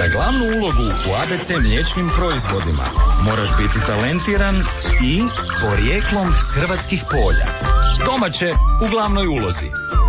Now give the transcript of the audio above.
Za glavnu ulogu u ABC mliječnim proizvodima moraš biti talentiran i porijeklom s hrvatskih polja. Domaće u glavnoj ulozi.